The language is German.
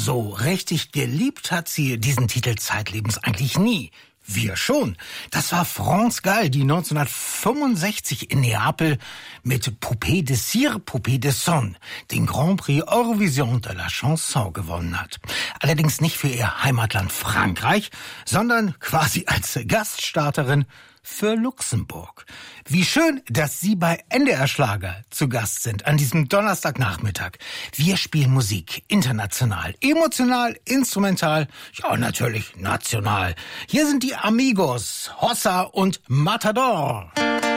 So richtig geliebt hat sie diesen Titel zeitlebens eigentlich nie. Wir schon. Das war France Gall, die 1965 in Neapel mit Poupée de Cire, Poupée de Son den Grand Prix Eurovision de la Chanson gewonnen hat. Allerdings nicht für ihr Heimatland Frankreich, sondern quasi als Gaststarterin für Luxemburg. Wie schön, dass Sie bei NDR Schlager zu Gast sind an diesem Donnerstagnachmittag. Wir spielen Musik international, emotional, instrumental, ja natürlich national. Hier sind die Amigos, Hossa und Matador.